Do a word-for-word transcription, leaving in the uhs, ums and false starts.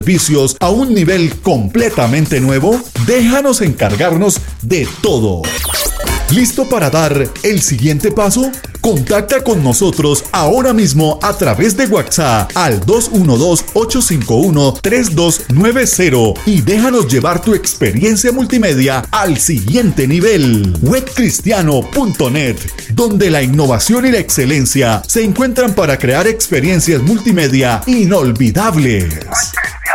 servicios a un nivel completamente nuevo? Déjanos encargarnos de todo. ¿Listo para dar el siguiente paso? Contacta con nosotros ahora mismo a través de WhatsApp al dos uno dos, ocho cinco uno, tres dos nueve cero y déjanos llevar tu experiencia multimedia al siguiente nivel. web cristiano punto net, donde la innovación y la excelencia se encuentran para crear experiencias multimedia inolvidables.